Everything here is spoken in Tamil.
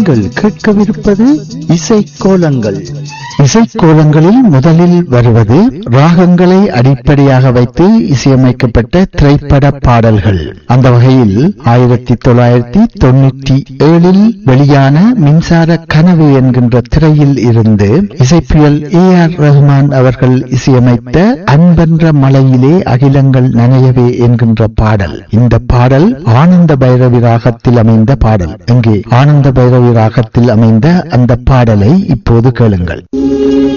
நீங்கள் கேட்கவிருப்பது இசைக்கோலங்கள். இசைக்கோலங்களில் முதலில் வருவது ராகங்களை அடிப்படையாக வைத்து இசையமைக்கப்பட்ட திரைப்பட பாடல்கள். அந்த வகையில் 1997 வெளியான மின்சார கனவு என்கின்ற திரையில் இருந்து இசைப்பியல் ஏ.ஆர். ரஹ்மான் அவர்கள் இசையமைத்த அன்பென்ற மலையிலே அகிலங்கள் நனையவே என்கின்ற பாடல். இந்த பாடல் ஆனந்த பைரவி ராகத்தில் அமைந்த பாடல். இங்கே ஆனந்த பைரவி ராகத்தில் அமைந்த அந்த பாடலை இப்போது கேளுங்கள்.